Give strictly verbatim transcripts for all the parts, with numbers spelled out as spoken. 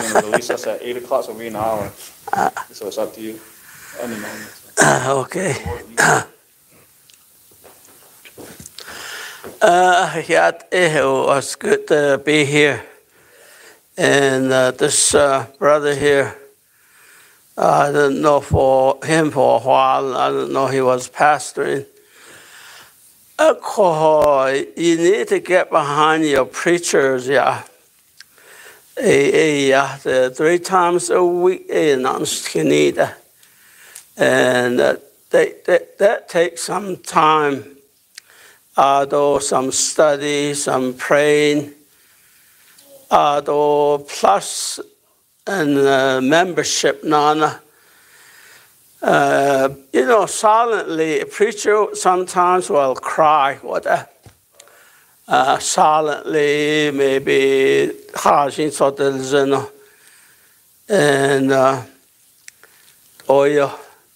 want to release us at eight o'clock, so we're in an hour. Uh, so it's up to you. Any moment. Uh, okay. Uh, yeah, it was good to be here. And uh, this uh, brother here, uh, I didn't know for him for a while. I didn't know he was pastoring. Uh, you need to get behind your preachers, yeah. Yeah, three times a week, and uh, they, they, that takes some time. Uh, though some study, some praying, uh, though plus and uh, membership, nana. Uh, you know, silently, a preacher sometimes will cry, what uh, uh, silently, maybe, and uh, oh, yeah.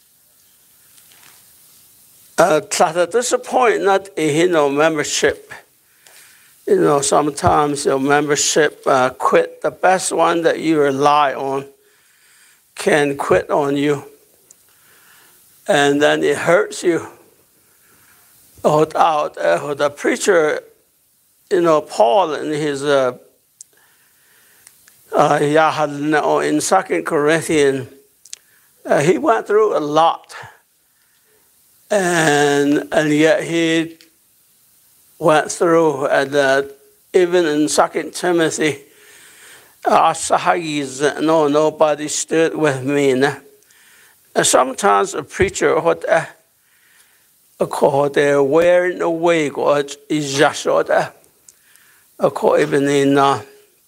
Uh, at this point, not you know membership. You know, sometimes your membership uh, quit. The best one that you rely on can quit on you, and then it hurts you. Without uh, the preacher, you know, Paul in his uh, uh, in Second Corinthians, uh, he went through a lot. And and yet he went through, and uh, even in Second Timothy, uh, no, nobody stood with me. And sometimes a preacher, what uh, they're wearing away, God is just what uh, even in uh,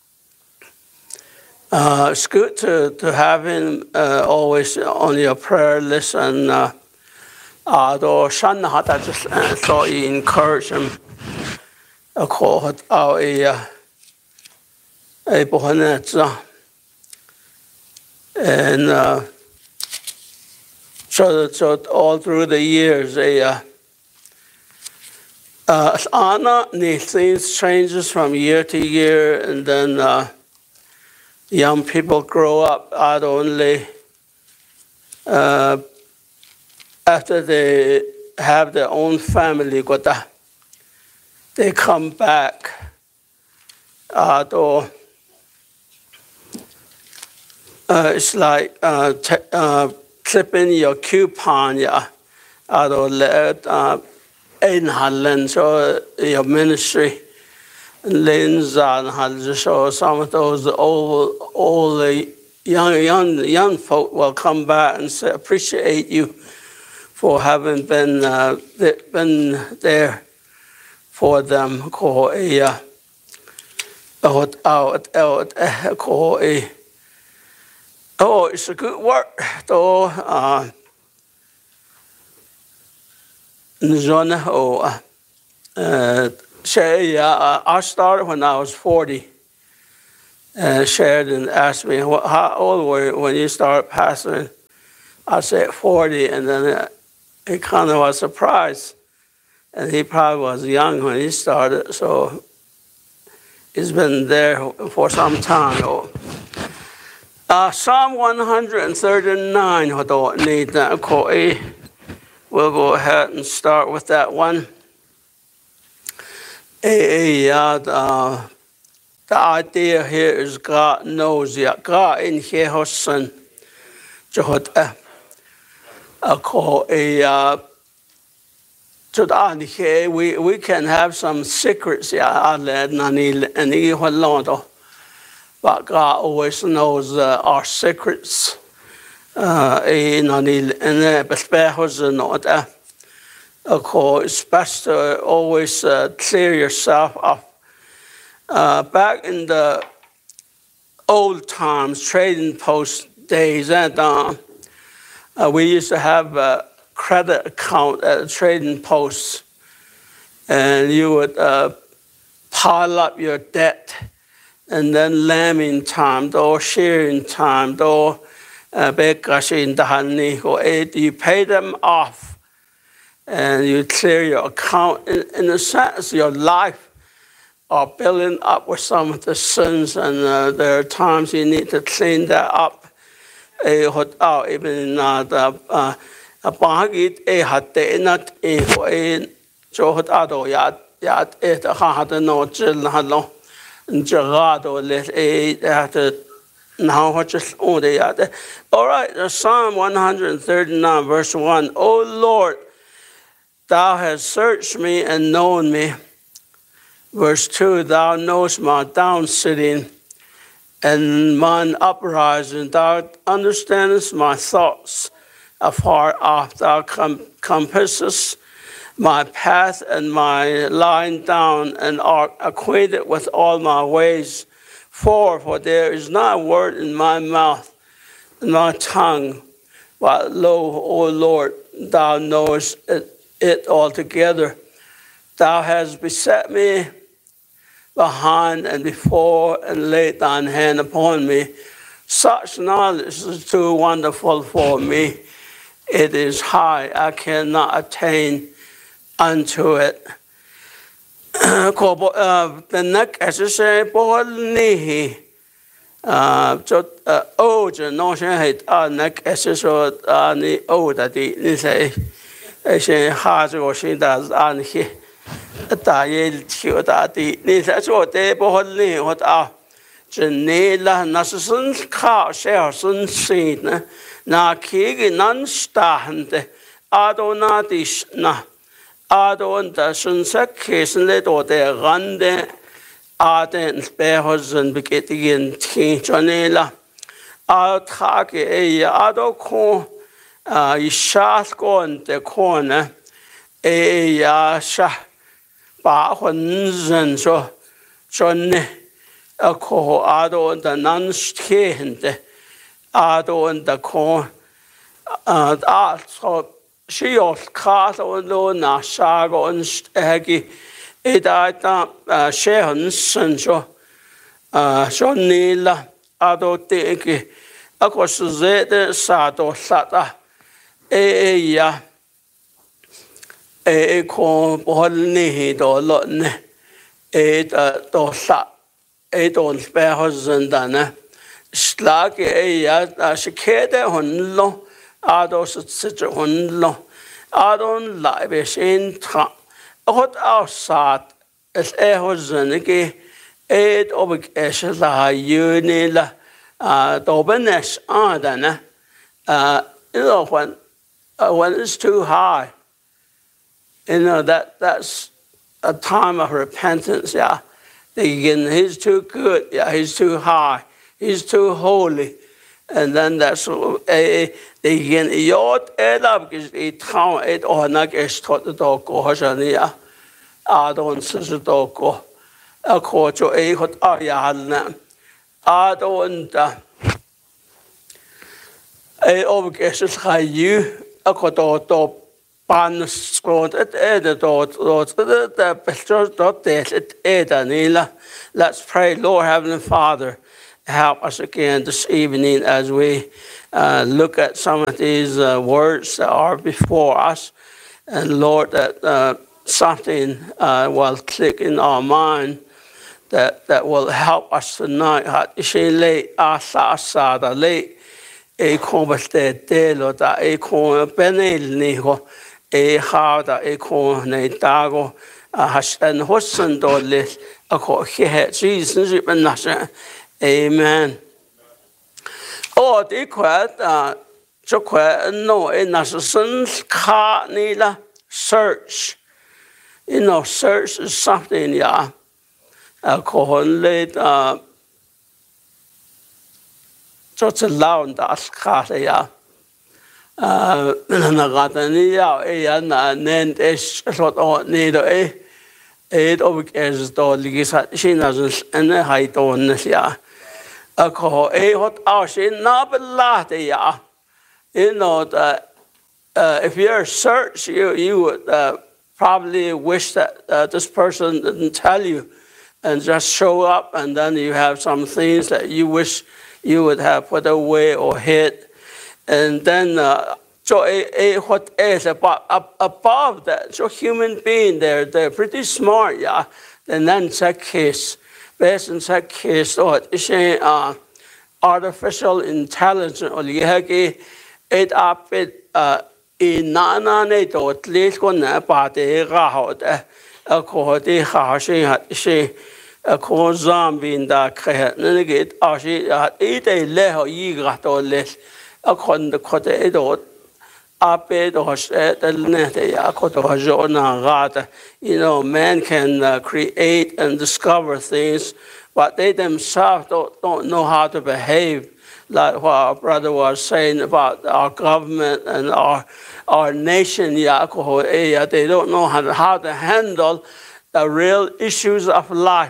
uh, it's good to to have him uh, always on your prayer list and. Uh, Uh, though Shan had just uh, so he encouraged him. A call out a a bonnet, and uh, so so all through the years, a uh, uh, Anna things changes from year to year, and then uh, young people grow up not only. Uh, After they have their own family, they come back. Uh, to, uh, it's like uh, t- uh, clipping your coupon, yeah. Uh, in Holland, so your ministry. Lens and so some of those old, old young, young, young folk will come back and say, appreciate you. For having been uh, been there for them, call a uh, out out out call a oh, it's a good work though. Uh, oh, uh, I started when I was forty. And Sheridan asked me, "How old were you when you started pastoring?" I said forty, and then. Uh, He kind of was surprised, and he probably was young when he started, so he's been there for some time. Uh, Psalm one thirty-nine, we'll go ahead and start with that one. Uh, the idea here is God knows, God in Jehoshaphat. I call a uh, we we can have some secrets, yeah, but God always knows uh, our secrets. Uh, and of course, it's best to always uh, clear yourself up. Uh, back in the old times, trading post days, and uh, Uh, we used to have a credit account at a trading post, and you would uh, pile up your debt, and then lambing time, or shearing time, or you pay them off, and you clear your account. In, in a sense, your life are building up with some of the sins, and uh, there are times you need to clean that up. A hot out even not uh a bagit a hat not a way so hot out yat yat it a had no chill hello and Gerardo let a at now what just oh they are. All right, Psalm one thirty-nine, verse one. O Lord, thou hast searched me and known me. Verse two, thou knowest my down sitting and mine uprising. Thou understandest my thoughts afar off. Thou com- compassest my path and my lying down, and art acquainted with all my ways. For, for there is not a word in my mouth, in my tongue, but lo, O Lord, thou knowest it, it altogether. Thou hast beset me behind and before, and laid thine hand upon me. Such knowledge is too wonderful for me. It is high, I cannot attain unto it. The neck as I say, Bohni. So, oh, the notion had a neck as I saw any old that they say, I say, has or she does on here. 大爷求大地，你才说得不好呢？我啊，这你啦，那是生靠小生生呢，那去个难打的，阿多那的那，阿多的生色开始来多的干的，阿的背后人不给的人听着你啦，阿他个哎呀，阿多看啊，一下干的看呢，哎呀下。把混人说说呢，啊，可阿多的难听的，阿多的可啊啊说需要卡多多那啥个人那个，一大大啊些很深说啊说你啦，阿多这个，啊可是热的啥多啥的，哎呀。E ko bohol ni do lo ne e do sa e do beho zendana slag e ya shikede hon lo ado sit hon lo adon la be shin tra hot outside es e ho zenige e obik es la yunila do benes adana uh you know when uh, when it's too high. You know, that that's a time of repentance, yeah. Again, he's too good, yeah, he's too high, he's too holy. And then that's a again, yot edab is a town it or not is taught the dog or Hosania. I don't see the dog a court to a hot ayahana. I don't a overguesses high you a court. Ban scored at Eda dot the pictures dot death at Eda Nila. Let's pray, Lord Heavenly Father, help us again this evening as we uh, look at some of these uh, words that are before us. And Lord, that uh, something uh, will click in our mind that, that will help us tonight. She late asa asa the late a combat de lo da a con benel niho. E harder a corn a dago a hash and hossen dollis a co he Jesus and amen. Oh, the quite uh so quite no in a son's car nila search. You know, search is something, yeah. A corn late uh just a loud as car, yeah. Uh, Nagatania, a named is what on neither a eight of as dogs, she doesn't and a height on this ya. A call a hot house in Nabalatia. You know that uh, if you're search, you, you would uh, probably wish that uh, this person didn't tell you and just show up, and then you have some things that you wish you would have put away or hid. And then, uh, so a, a, what is above, above that? So human being, they're, they're pretty smart, yeah. and then that case, based on that case, or ishe uh, artificial intelligence, or yagi it up it uh in nana ne to at least kon na pa te ga ho de a ko de ha shi ha shi a ko zombie da khe ne ge a shi e de le ho yi ga to le a kon de ko de do you know, man can uh, create and discover things, but they themselves don't, don't know how to behave. Like what our brother was saying about our government and our our nation, they don't know how to, how to handle the real issues of life.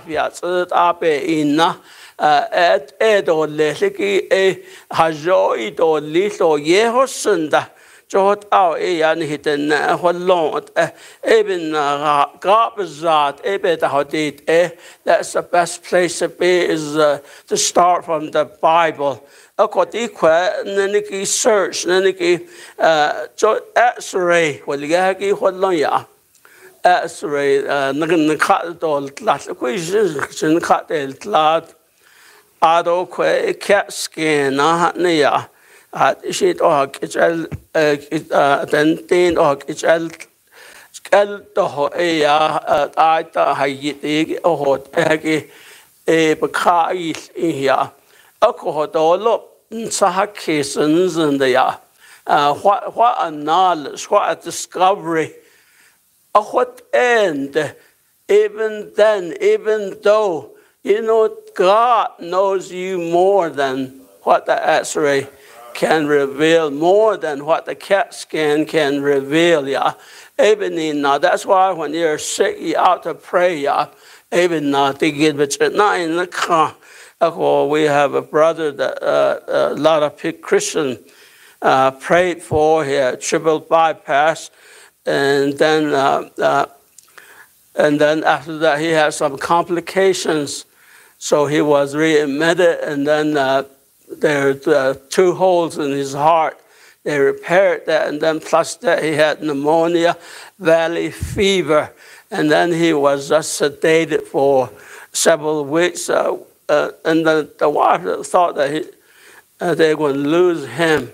Jot out a yan hidden long even garbazat ebet hadit eh that's the best place to be is uh, to start from the Bible. According to Niki search Niki uh X-ray well yaki holoya X-ray nagan cut dol lat question cut el lat ado que cat scan na hatnia at shit or kitchel then tin or kitchel skel to a I hayiti or egi a bakai in here. A cohodolo sahakisons and they are what what a knowledge, what a discovery. A what end even then, even though you know God knows you more than what the X-ray can reveal, more than what the CAT scan can reveal, yeah. Even in now, that's why when you're sick, you out to pray, yeah. Even now, to get but not in the car. We have a brother that uh, a lot of Christians uh, prayed for here, triple bypass, and then uh, uh, and then after that he had some complications, so he was readmitted, and then. Uh, There were uh, two holes in his heart. They repaired that, and then plus that he had pneumonia, valley fever, and then he was just sedated for several weeks. Uh, uh, and the, the wife thought that he, uh, they were going to lose him.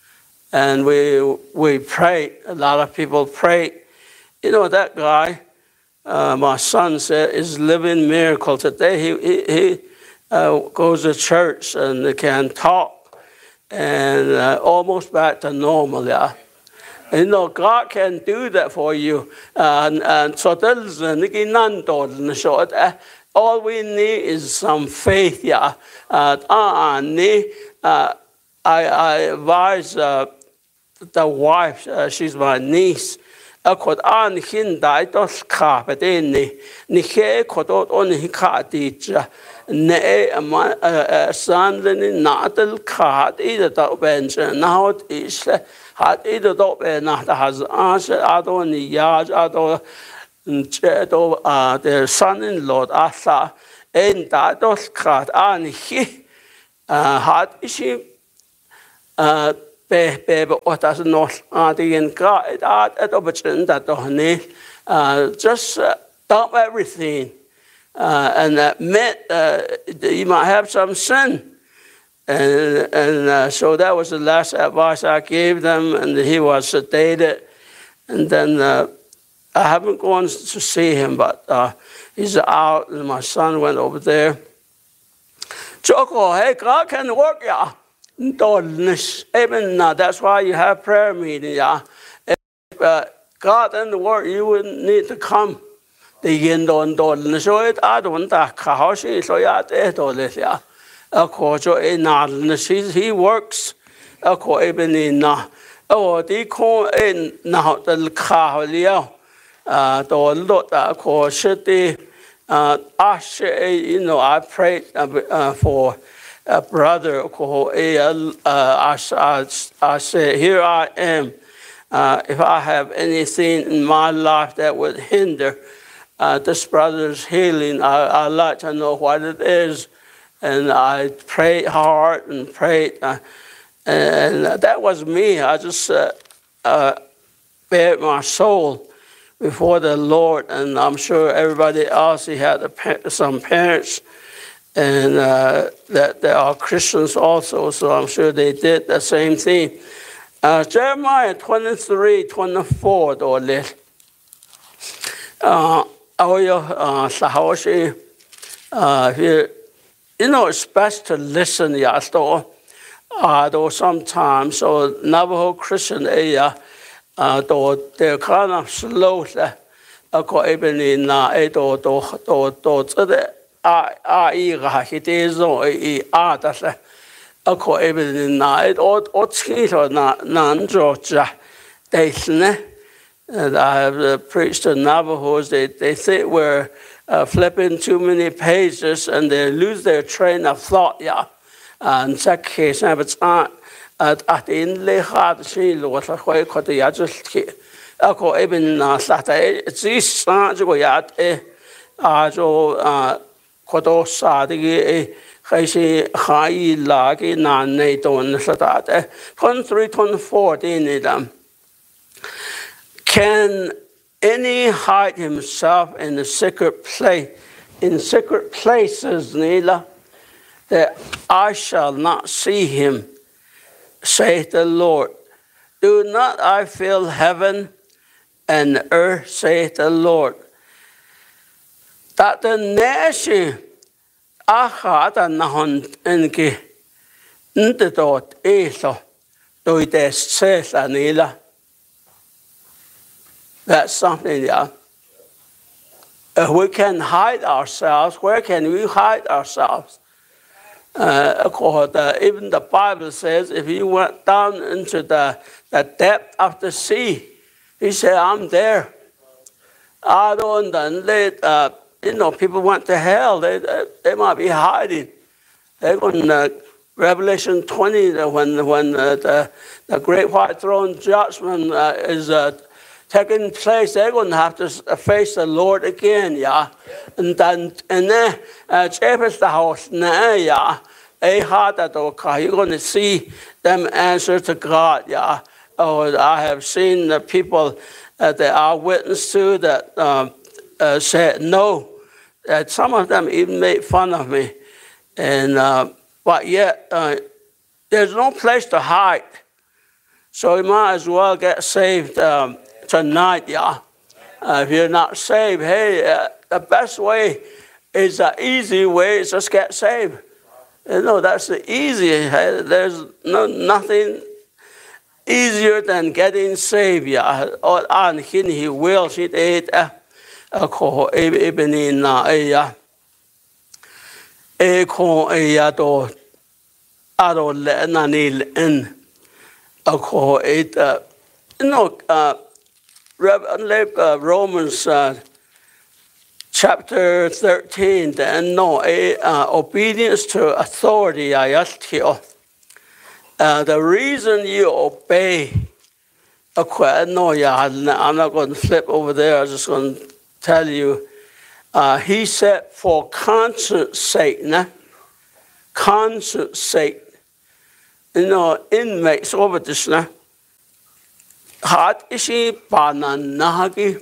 And we we prayed. A lot of people prayed. You know, that guy, uh, my son said, is living miracle today. He he. he Uh, goes to church and can talk and uh, almost back to normal, yeah. You know, God can do that for you. And and so there's so all we need is some faith, yeah. Uh, uh, I I advise uh, the wife. Uh, she's my niece. A could an hin died of carpet in the Nike could only cat teacher. Ne a son in natal card either dog bench and now it is had either dog bench has answered out on the yard out of their son in law Asa and that was card and he had she uh baby what does not the in God at opportunity that uh just dump everything. Uh, and admit uh, that you might have some sin. And, and uh, so that was the last advice I gave them, and he was sedated. And then uh, I haven't gone to see him, but uh, he's out, and my son went over there. Choco, hey, God can work, yeah. Even uh, that's why you have prayer meeting, yeah. If uh, God didn't work, you wouldn't need to come. The yin don don so it I don't that house so yeah it all this yeah. A quarter in he works a quarter even in oh the call in now the car leo uh the lot a quarter the uh you know I prayed uh, for a brother called uh I, I say here I am uh, if I have anything in my life that would hinder Uh, this brother's healing, I, I like to know what it is. And I prayed hard and prayed. Uh, and that was me. I just uh, uh, bared my soul before the Lord, and I'm sure everybody else, he had a, some parents and uh, that they are Christians also, so I'm sure they did the same thing. Uh, Jeremiah twenty-three, twenty-four, door list. Uh, uh, uh, you know, it's best to listen, yeah, so, uh, though sometimes, so Navajo Christian area, uh, though they're kind of slow, uh, ko ebeni na e do do do do zede a a I ga hite zo I a da se a ko ebeni na e o o chi so na nan zo ja they ne and I have uh, preached to Navajos. They they think we're uh, flipping too many pages and they lose their train of thought. Yeah, and that case, it's not at at the end they had she was a quite quite a just. Ako even na sata it's this na jo ya e a jo a kodo sa de e kaisi khai la ki na nei don sata de twenty-three twenty-four in them. Can any hide himself in the secret place in secret places, Nila, that I shall not see him, saith the Lord. Do not I fill heaven and earth, saith the Lord, that the nation ahada nahon enke ndedot eso do des says Anila. That's something, yeah. If we can hide ourselves, where can we hide ourselves? Uh, according to, even the Bible says, if you went down into the, the depth of the sea, he said, I'm there. I don't let, uh, you know, people went to hell. They, they, they might be hiding. They're going to Revelation twenty, when, when uh, the, the great white throne judgment uh, is uh, taking place, they're going to have to face the Lord again, yeah. And then, and then, Japheth the house, yeah. You're going to see them answer to God, yeah. Oh, I have seen the people uh, that I witnessed to that um, uh, said no. That some of them even made fun of me, and uh, but yet uh, there's no place to hide. So you might as well get saved um, tonight, yeah. Uh, if you're not saved, hey, uh, the best way is the easy way is just get saved. You know, that's the easy. Hey, there's no nothing easier than getting saved, yeah. Or on him he will she did a ko ebeni na ya e ko ya do ado le na ni en a ko it you know uh Romans uh, chapter thirteen, then no uh, obedience to authority. I asked you. Uh, the reason you obey, okay, no, yeah, I'm not going to flip over there. I'm just going to tell you. Uh, he said, for conscience sake, nah? Conscience sake. You know, inmates over this, nah? Hat ishi bananagi.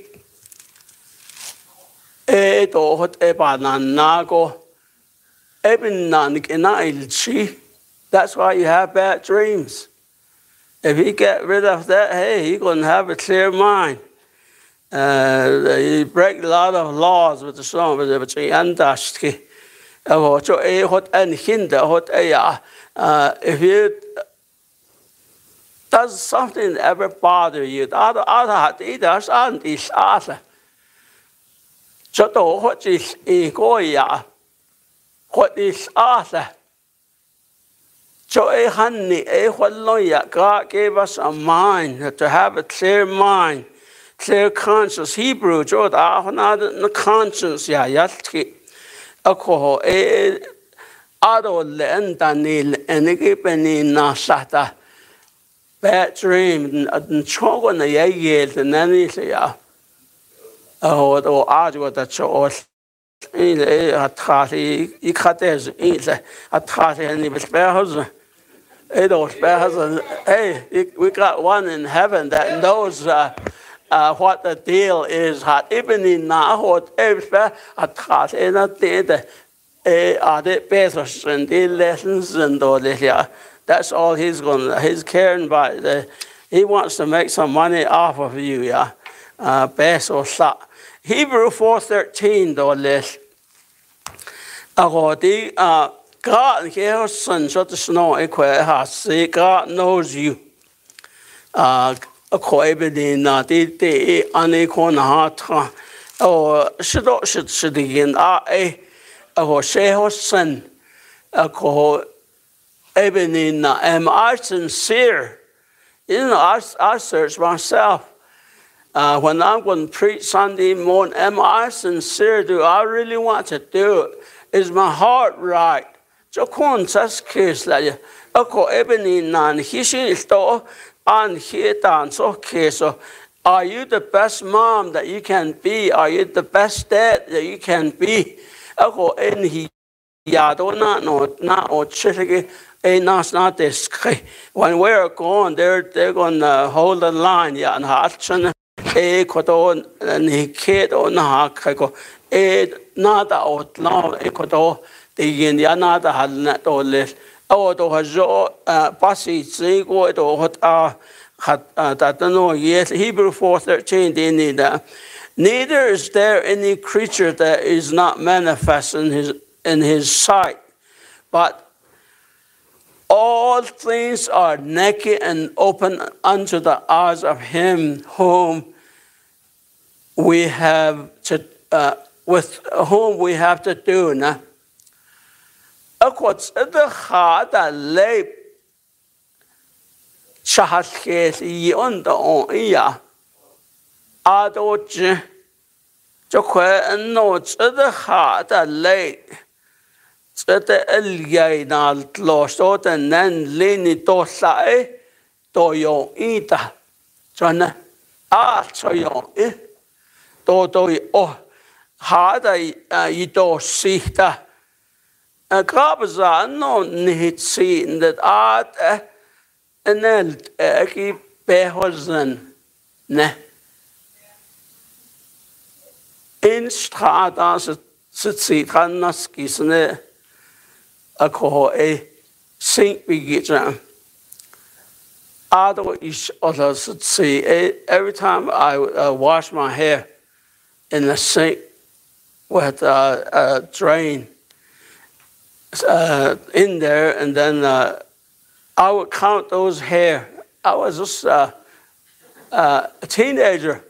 E do hot e bananago. Eben nanik ina ilchi. That's why you have bad dreams. If you get rid of that, hey, you're going to have a clear mind. Uh, you break a lot of laws with the song, but it's andashki. If you does something ever bother you, other other that's on this other. So what is egoya? What is other? So, God gave us a mind, to have a clear mind, clear conscience. Hebrew, the conscience, yeah, yatki. Ako, eh, ado len danil, enigipeni nasata. Bad dream, and chogon a ye, the nanny, yeah. Oh, or argue that choice. A trati, you cut as either a trati and he was better. Hey, we got one in heaven that knows uh, uh, what the deal is. Hat even in na hot everywhere at cat in a day the are the better and the lessons and all this. Yeah, that's all he's going. He's caring about. The, he wants to make some money off of you. Yeah, uh, best or slap. Hebrew four thirteen though this. Ako di uh, God here son so the snow equa has say God knows you. Uh, ako ebedi na di di ane ko na ha o shido shid shidigin a e ako sheho son ako ebedi na am I sincere? You know, I, I search myself. Uh, when I'm going to preach Sunday morning, am I sincere? Do I really want to do it? Is my heart right? So, conscious case like you. Ako ebony nan hishi sto an hitan so case. Are you the best mom that you can be? Are you the best dad that you can be? Ako en hi yado na no na o chitigi a nas not this. When we're going, they're they're going to hold the line. Yeah, and hatchin. E koto ni kedo na kako e nada ot lao e koto de yin ya nada hal na to le o to hajo pasi zi go to hot a hat that no yes Hebrew four thirteen they need that neither is there any creature that is not manifest in his in his sight, but all things are naked and open unto the eyes of him whom we have to, uh, with whom we have to do. Na, akwats the hada le shahat kes yon the on iya adoch jo kwe no the hada le the elgay na lost and then lini to sae to yon ita jana ah so yon eh Todo oh hada ito sita. A kabza no nihit seen that art and then eki behozen ne. In strata sit hanaskisne a coho a sink begitram. Other each other should see every time I uh, wash my hair in the sink with uh, a drain uh, in there, and then uh, I would count those hair. I was just uh, uh, a teenager.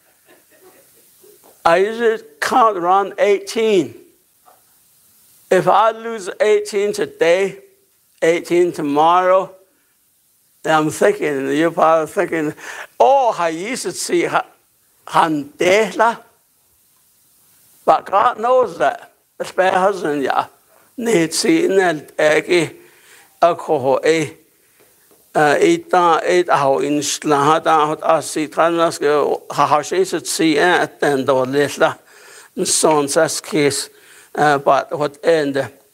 I usually count around eighteen. If I lose eighteen today, eighteen tomorrow, then I'm thinking, you're probably thinking, oh, I used to see handela. But God knows that. It's my husband, yeah. Need seen that eggy alcohol a eat eight how in Slahada, I see Tanas go, how she should see at the end or later. And so on such case, but what end?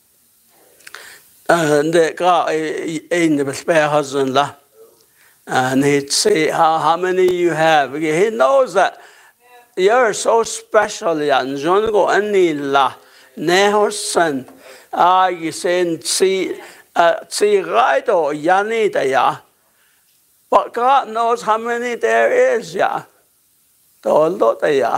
And the guy in the spare husband, la. And he'd say how, how many you have. He knows that. You're so special, and John go any la neho son. Ah, you say see uh see right or yani ya. But God knows how many there is, ya. The lot ya.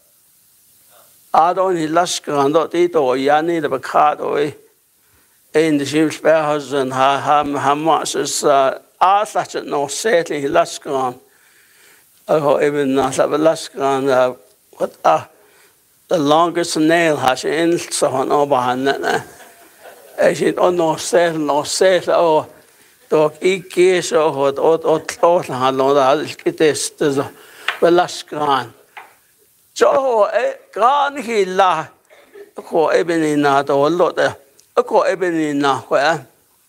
I don't need lashkan dot it or yani the card away. In the ship's spare husband, how how much is uh I such a no setting lashkan. Oh, even not a laskan. What uh, the longest nail has in so on over that. As it on no set, no set, oh, dog eat geese or what or or or long it is the laskan. So, eh, gone he la. A call ebony not or lot there. A call ebony not where.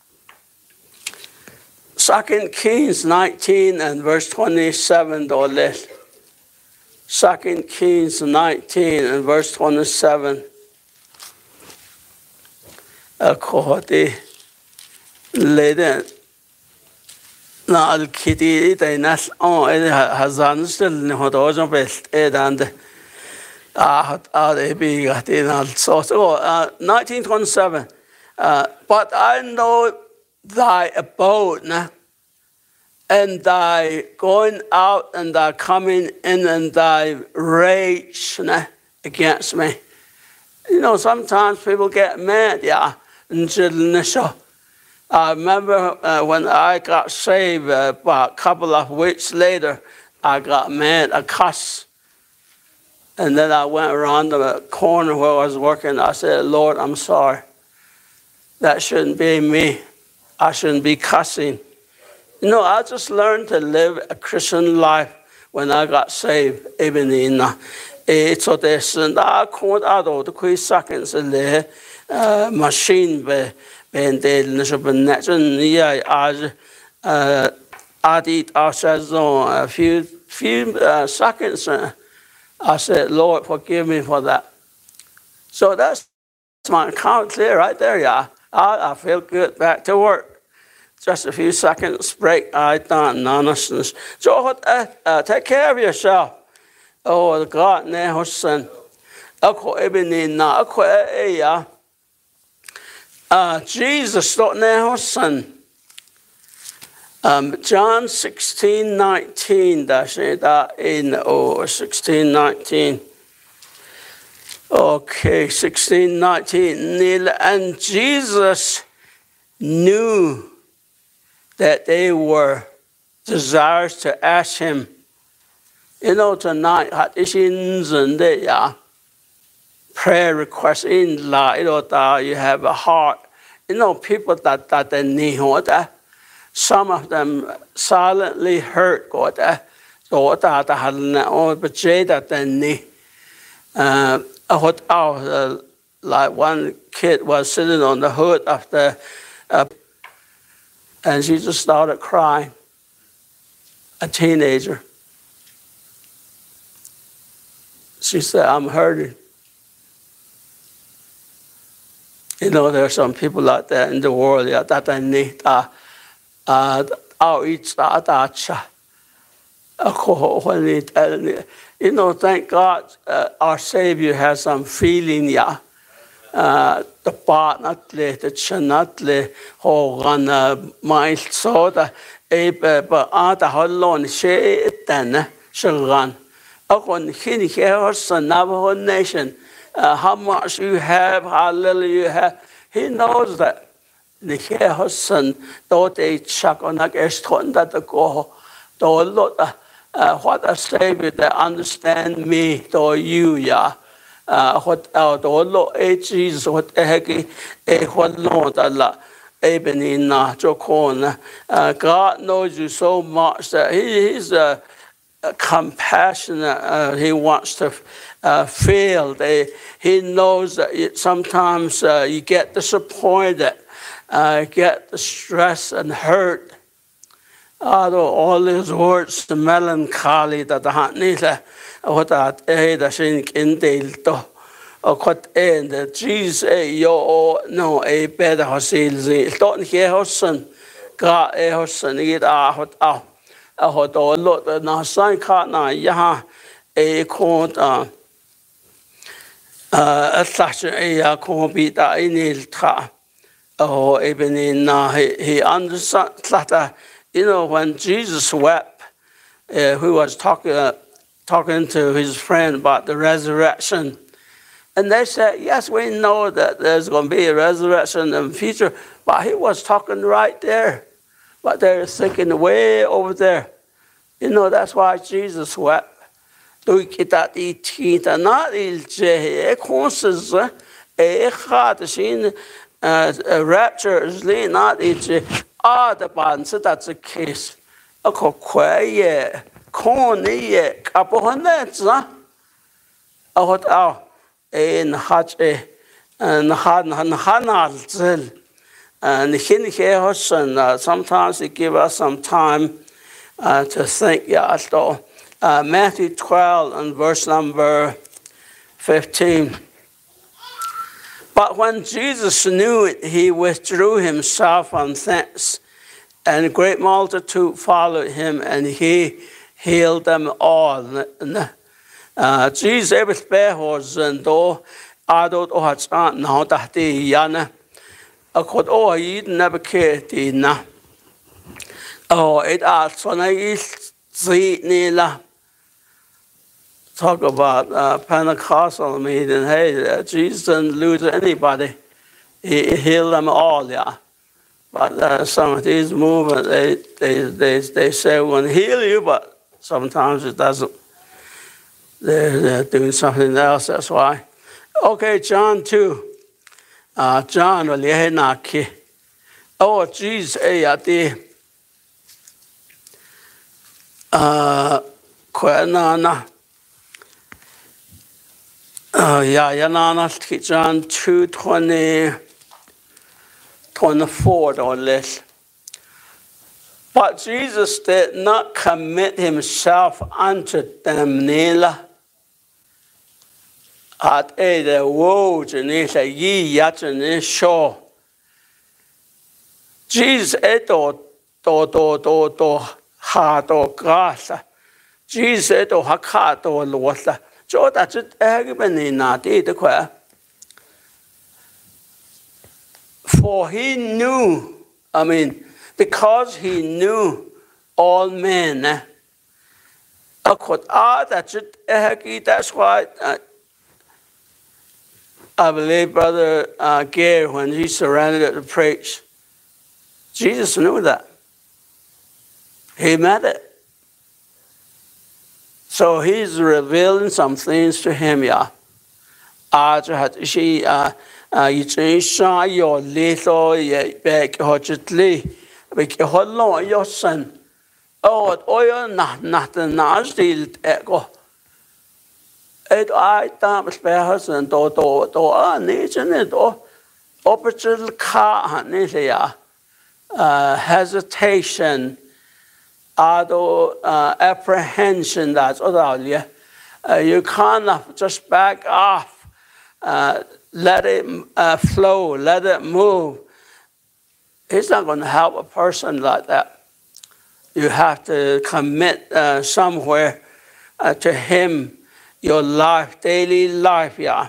Second Kings nineteen and verse twenty-seven or less. Second Kings nineteen and verse twenty-seven. A kohoti later na al kitty they nas on it has an still in hot ocean best and ah ah they be got in also so uh nineteen twenty-seven uh but I know thy abode na, and thy going out and thy coming in and thy rage na, against me. You know, sometimes people get mad, yeah, and so I remember uh, when I got saved, uh, about a couple of weeks later, I got mad, I cussed. And then I went around the corner where I was working. I said, Lord, I'm sorry. That shouldn't be me. I shouldn't be cussing. You know, I just learned to live a Christian life when I got saved. Even in it's so there's I called out of the quick seconds in the machine. And then there's a yeah, as I did a few few uh, seconds. I said, Lord, forgive me for that. So that's my account clear right there, yeah. I, I feel good back to work. Just a few seconds break, I done nonsense. So uh, uh, take care of yourself. Oh, God, ne son. Ako ebini na ako eh yeah. Uh, Jesus thought now, son. Um, John sixteen nineteen. That's it. That in oh sixteen nineteen. Okay, sixteen nineteen. And Jesus knew that they were desirous to ask him. You know, tonight, hat is in the yeah. Prayer request in la, you know, that you have a heart. You know, people that that they need that. Some of them silently hurt God. So that they had no budget that they need. Uh, what uh, like one kid was sitting on the hood of the, uh, and she just started crying. A teenager. She said, "I'm hurting." You know, there are some people out there in the world yeah, that I need uh, uh, outreach. You know, thank God uh, our Savior has some feeling, yeah. The part not the chanatle, Hogan, my soda, but other hollow share it then, shall run. Upon Hinny Hills and Navajo Nation. Uh, how much you have, how little you have. He knows that. The husband, though they chuck on a guest that the go, though look, uh, what I say with they understand me, though you, yeah. Uh, what uh, though look, eh, Jesus, what the heck, eh, what Lord, Allah, even in Jokon. God knows you so much that He is uh, compassionate. Uh, he wants to. Uh, feel they, he knows that it, sometimes uh, you get disappointed, uh, get the stress and hurt. Although all these words, the melancholy that the heart needs, what that eh, the sink in the or what end the Jesus yo no a better hosil don't hear hosen God a hosen it ah what ah ah what all lot the na sign card na yeah a called uh a such a copy that in his car. Oh, even in uh, he, he understood that, you know, when Jesus wept, uh, who was talking, uh, talking to his friend about the resurrection. And they said, yes, we know that there's going to be a resurrection in the future, but he was talking right there. But they're thinking way over there. You know, that's why Jesus wept. Tôi kita đi thi ta na đi je conses e khat sin rapture is le na đi je a da ban se da ze case a ko kwai ye kon ye ka po na za a hot a en hat e en han han hanal zel and hin he hosen sometimes it give us some time uh, to think yeah so Uh, Matthew twelve and verse number fifteen. But when Jesus knew it, he withdrew himself from thence And a great multitude followed him, and he healed them all. Jesus ever spare horse and door, adult or had not now that the yana. A could all eat never cared dinner. Oh, it asked when I eat nila. Talk about uh, Pentecostal meeting. Hey, uh, Jesus didn't lose anybody. He, he healed them all, yeah. But uh, some of these movements, they, they, they, they say we're going to heal you, but sometimes it doesn't. They're, they're doing something else, that's why. Okay, John two. Uh, John, well, yeah, naki. Oh, Jesus, eh, at the uh, Kwanana. Uh, yeah, Yanana, John two twenty. twenty-four or less. But Jesus did not commit himself unto them, Nila. At a the words and is a ye yat and is sure. Jesus eto to to to to ha to grasa. Jesus eto haka to losa. So that's it. Everybody not either quite. For he knew, I mean, because he knew all men. That's why uh, I believe Brother uh, Gary, when he surrendered to preach, Jesus knew that. He meant it. So he's revealing some things to him, yeah. She, uh, you change your little back hotly, make a whole long your son. Oh, oil not nothing nasty echo. It I damn spare husband, do do do, ah, nation it or opportunity car, Nisia, hesitation, other uh, apprehension, that's all, yeah. You can't just back off. Uh, let it uh, flow, let it move. It's not going to help a person like that. You have to commit uh, somewhere uh, to him, your life, daily life, yeah.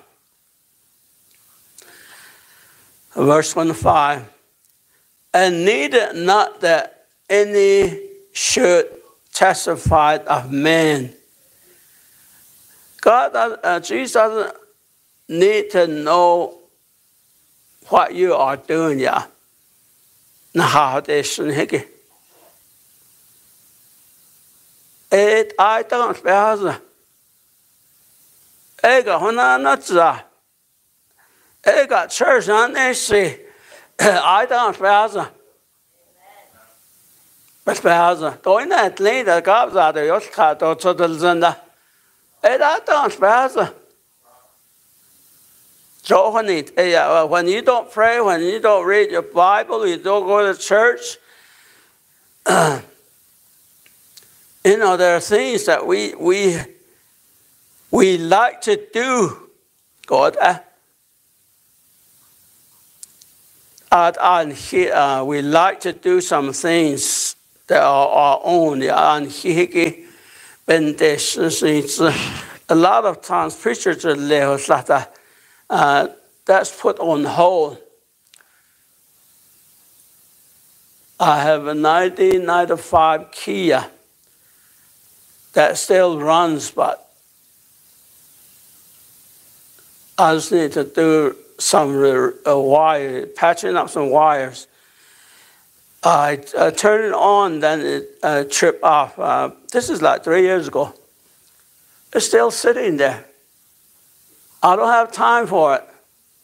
Verse twenty-five. And need it not that any should testify of man. God, uh, Jesus doesn't need to know what you are doing, yeah. Now, how this and hickey. It I don't spell. I got one not that. I got church on this. I don't spell. But spell. Going that lane that goes out of your car to the Zenda. I don't spell. So when, it, uh, when you don't pray, when you don't read your Bible, you don't go to church, uh, you know, there are things that we we we like to do, God. Uh, and uh, we like to do some things that are our own. A lot of times, preachers are like that. Uh, that's put on hold. I have a nineteen ninety-five Kia that still runs, but I just need to do some uh, wire, patching up some wires. I uh, turn it on, then it uh, trip off. Uh, this is like three years ago. It's still sitting there. I don't have time for it.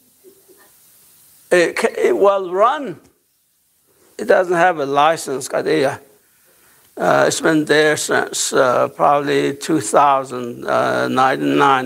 It, it will run. It doesn't have a license. Uh, it's been there since uh, probably two thousand ninety-nine.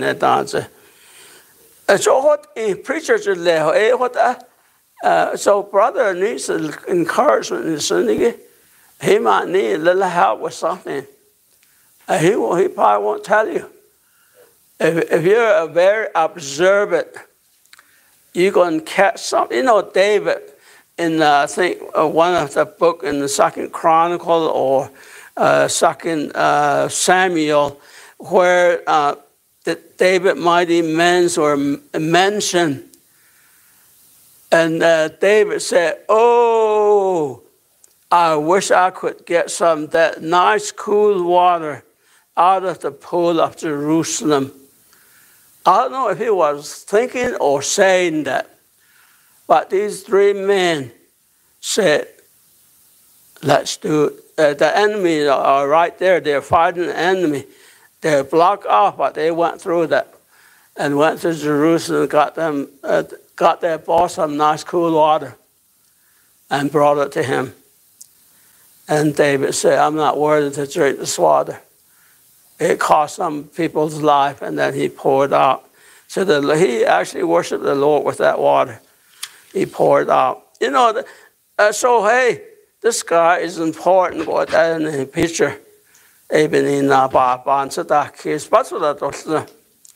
So what preachers are there? Uh, so brother needs encouragement in the he might need a little help with something. Uh, he, will, he probably won't tell you. If, if you're a very observant, you're going to catch something. You know, David, in uh, I think uh, one of the book in the Second Chronicle or uh, Second uh, Samuel, where uh, the David mighty men were mentioned, and uh, David said, "Oh, I wish I could get some of that nice cool water out of the pool of Jerusalem." I don't know if he was thinking or saying that, but these three men said, "Let's do it." Uh, the enemy are right there. They're fighting the enemy. They're blocked off, but they went through that and went to Jerusalem, got them, uh, got their boss some nice cool water and brought it to him. And David said, "I'm not worthy to drink this water." It cost some people's life, and then he poured out. So the, he actually worshiped the Lord with that water. He poured out. You know, uh, so hey, this guy is important. What that in the picture, even in the Bible, so that case, but so that was the.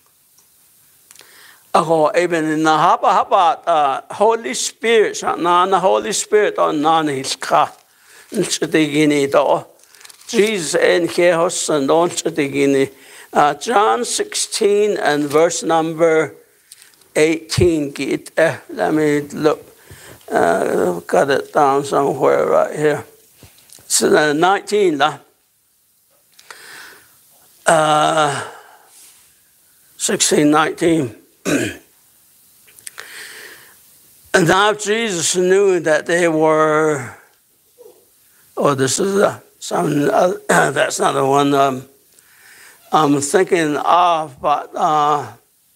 Oh, even in the how about uh, Holy Spirit? Na the Holy Spirit on none his car. Jesus and Chaos and on uh, John sixteen and verse number eighteen. Uh, let me look. Uh, got it down somewhere right here. So uh, nineteen. Uh, sixteen, nineteen. And now Jesus knew that they were. Oh, this is uh, some. Uh, that's not the one um, I'm thinking of, but uh,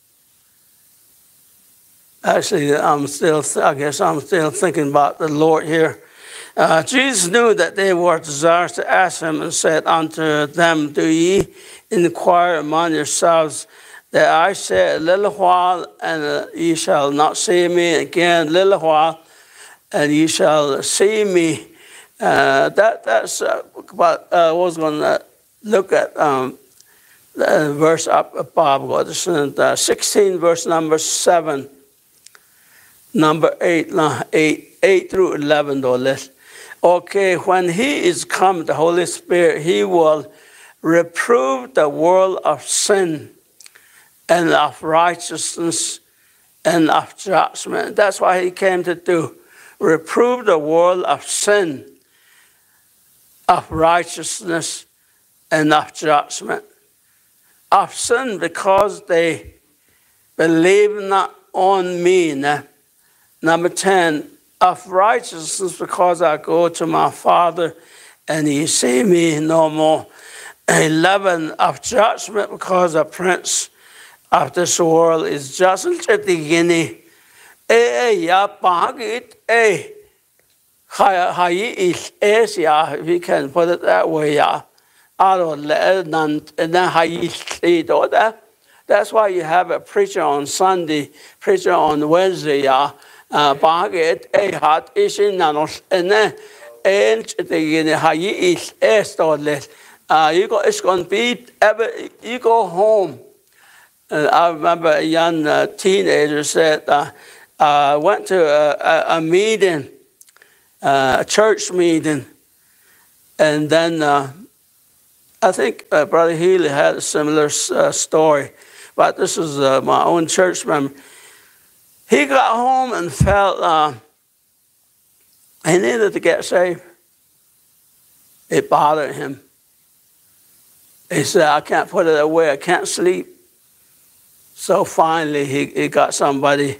actually, I'm still. I guess I'm still thinking about the Lord here. Uh, Jesus knew that they were desirous to ask him, and said unto them, "Do ye inquire among yourselves that I said a little while, and uh, ye shall not see me again? A little while, and ye shall see me." Uh, that that's uh, what uh, I was going to look at um, the verse up above. This is uh, sixteen, verse number seven, number eight, eight, eight through eleven. Though list. Okay, when he is come, the Holy Spirit, he will reprove the world of sin and of righteousness and of judgment. That's what he came to do: reprove the world of sin, of righteousness, and of judgment. Of sin, because they believe not on me. Number ten, of righteousness, because I go to my Father and ye see me no more. eleven, of judgment, because the prince of this world is just at the beginning. Eh, ya bagit, eh. If you can put it that way, yeah. That's why you have a preacher on Sunday, preacher on Wednesday, yeah. Baget a hot is in nanos, and then and the high is a storeless. You go, it's going to be ever, you go home. Uh, I remember a young uh, teenager said, I uh, uh, went to a, a, a meeting. Uh, a church meeting, and then uh, I think uh, Brother Healy had a similar uh, story, but this is uh, my own church member. He got home and felt uh, he needed to get saved. It bothered him. He said, "I can't put it away. I can't sleep." So finally, he, he got somebody.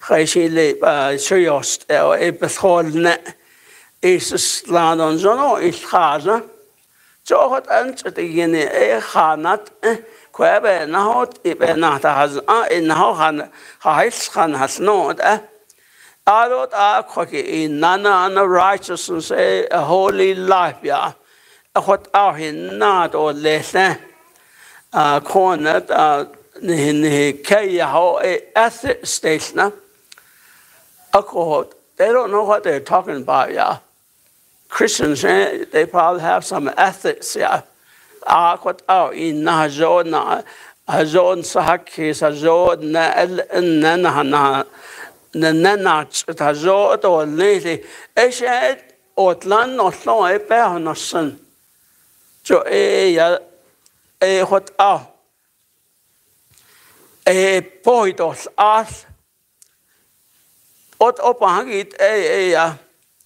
Is land on Zono is Haza. Johat and the Guinea a Hanat, Quebe not, if not has in how Han has not. I don't are quacky in Nana and a righteousness, a holy life, yeah. What are he not or less than a corner in the Kayaho ethic station? A court. They don't know what they're talking about, yeah. Christians, they probably have some ethics, yeah. Ah, what out in Nazona, Azon Sahakis, Azon, Nana, Nanach Tazo or Lady, Eshed or Tlan or Slow a bear no son. So a a hot out. A point of us. Ot upon it a a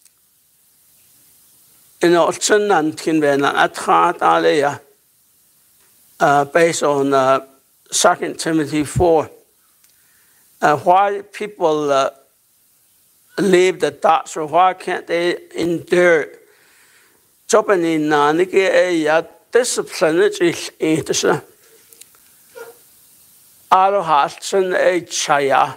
in Olson and Kinven at Heart Alea, based on uh, Second Timothy four. Uh, why people uh, leave the thoughts, or why can't they endure? Jopani Naniki a discipline is interesting. Aro Hudson a chaya.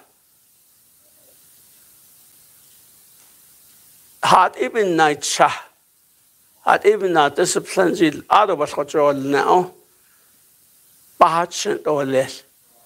Had even night cha. Had even not disciplines in other was what you're now. Bahachin or less.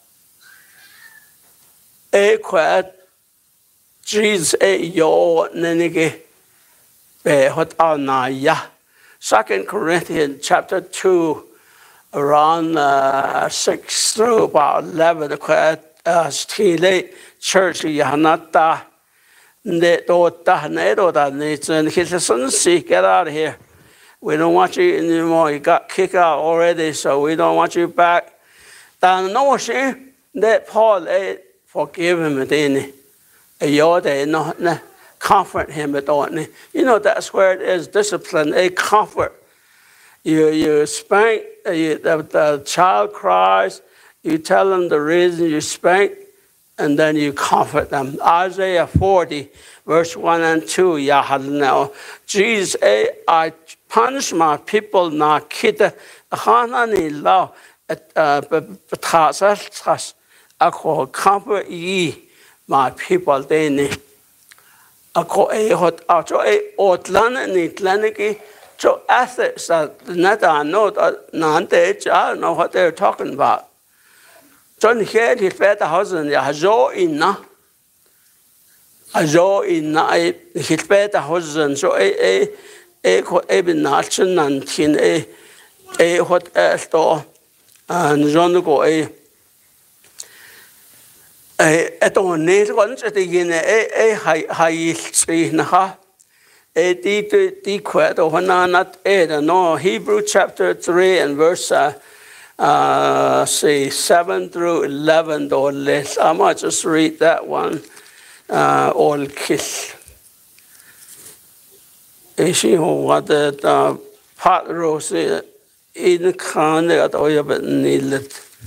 A quiet Jesus a yo nenige be hot na ya. Second Corinthians chapter two, around uh, six through about eleven, the quiet uh late church Yahanata. Ne do ta ne do ta ne and his son see get out of here. We don't want you anymore. You got kicked out already, so we don't want you back. Dan no she that Paul eh, forgive him then. You they no comfort him at all. You know that's where it is discipline, a comfort. You you spank you, the, the child cries, you tell them the reason you spank, and then you comfort them. Isaiah forty, verse one and two, Yahadnel. Jesus, I punish my people na kita hanani law at betasas. I call comfort ye my people deni. I call a hot out a outland ni tlaniki. So ethics that not I know that nante I don't know what they're talking about. John here he fed the husband, ya zo inna. A zo inna, he fed the husband, so a a a a bin natchen and tin a a what else to and John go a a at on need once at the yin a a high high tree na a deep deep quet or not a no Hebrew chapter three and verse uh, Uh, say seven through eleven or less. I might just read that one. Uh, all kiss. She who what the pot rose in can at oil but needed.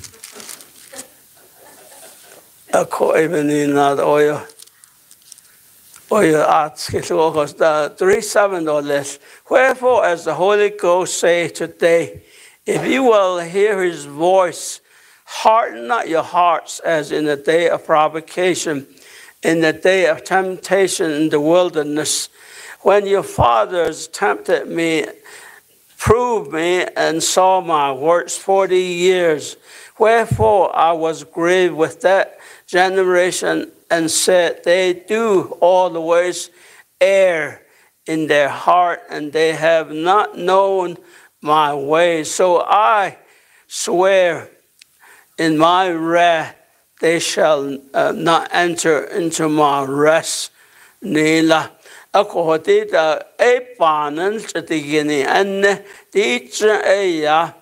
A co even in that oil. Oil arts kiss August three seven or less. Wherefore, as the Holy Ghost say today, if you will hear his voice, harden not your hearts as in the day of provocation, in the day of temptation in the wilderness, when your fathers tempted me, proved me, and saw my works forty years. Wherefore I was grieved with that generation and said, they do always err in their heart, and they have not known my ways. So I swear in my wrath they shall uh, not enter into my rest. Nila ako hoti da e panan sa tigini an di cha e ya